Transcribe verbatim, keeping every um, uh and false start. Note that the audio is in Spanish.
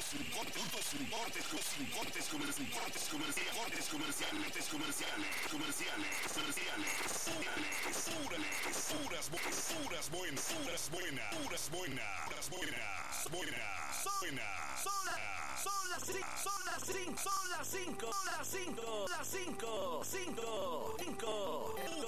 sin cortes, sin cortes, sin cortes, sin cortes comerciales, cortes comerciales, comerciales, comerciales, comerciales, puras, puras, puras buenas, puras buenas, puras buenas, puras buenas, buenas, buenas. Son las, son las cinco, son las cinco, son las cinco, son las cinco, las cinco, cinco, cinco.